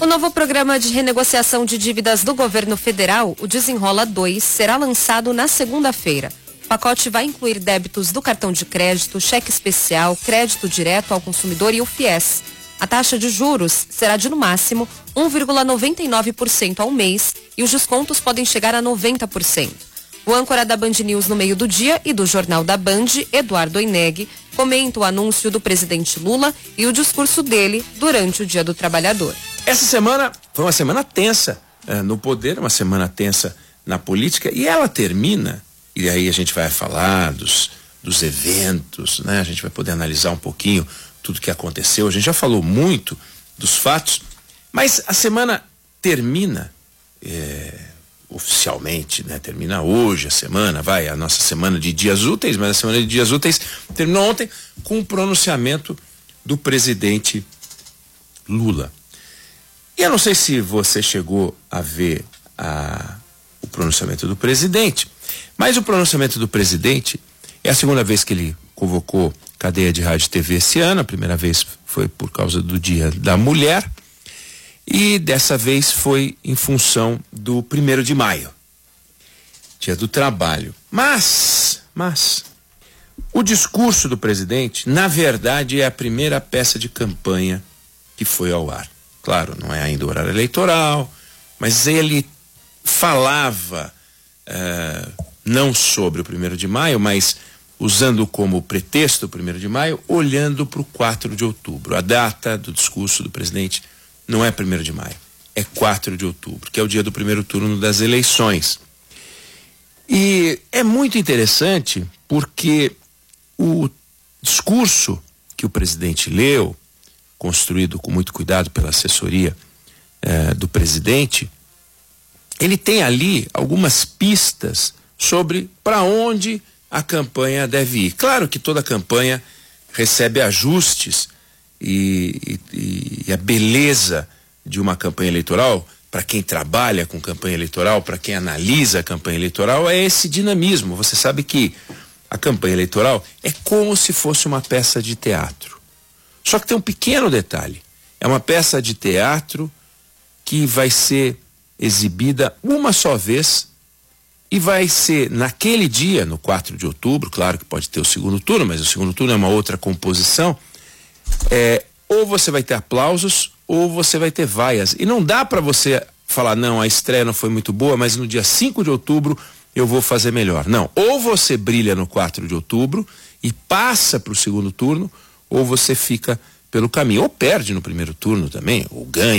O novo programa de renegociação de dívidas do governo federal, o Desenrola 2, será lançado na segunda-feira. O pacote vai incluir débitos do cartão de crédito, cheque especial, crédito direto ao consumidor e o FIES. A taxa de juros será de, no máximo, 1,99% ao mês e os descontos podem chegar a 90%. O âncora da Band News no meio do dia e do Jornal da Band, Eduardo Oineg, comenta o anúncio do presidente Lula e o discurso dele durante o Dia do Trabalhador. Essa semana foi uma semana tensa no poder, uma semana tensa na política, e ela termina, e aí a gente vai falar dos eventos, né? A gente vai poder analisar um pouquinho tudo que aconteceu. A gente já falou muito dos fatos, mas a semana termina oficialmente, né? Termina hoje a semana, a nossa semana de dias úteis, mas a semana de dias úteis terminou ontem com o pronunciamento do presidente Lula. E eu não sei se você chegou a ver o pronunciamento do presidente, mas o pronunciamento do presidente é a segunda vez que ele convocou cadeia de rádio e TV esse ano. A primeira vez foi por causa do Dia da Mulher e dessa vez foi em função do 1º de maio, Dia do Trabalho. Mas o discurso do presidente, na verdade, é a primeira peça de campanha que foi ao ar. Claro, não é ainda o horário eleitoral, mas ele falava não sobre o 1º de maio, mas usando como pretexto o 1º de maio, olhando para o 4 de outubro. A data do discurso do presidente não é 1º de maio, é 4 de outubro, que é o dia do primeiro turno das eleições. E é muito interessante porque o discurso que o presidente leu, construído com muito cuidado pela assessoria do presidente, ele tem ali algumas pistas sobre para onde a campanha deve ir. Claro que toda campanha recebe ajustes e a beleza de uma campanha eleitoral, para quem trabalha com campanha eleitoral, para quem analisa a campanha eleitoral, é esse dinamismo. Você sabe que a campanha eleitoral é como se fosse uma peça de teatro. Só que tem um pequeno detalhe. É uma peça de teatro que vai ser exibida uma só vez e vai ser naquele dia, no 4 de outubro, claro que pode ter o segundo turno, mas o segundo turno é uma outra composição. Ou você vai ter aplausos ou você vai ter vaias. E não dá para você falar, não, a estreia não foi muito boa, mas no dia 5 de outubro eu vou fazer melhor. Não, ou você brilha no 4 de outubro e passa para o segundo turno, ou você fica pelo caminho, ou perde no primeiro turno também, ou ganha.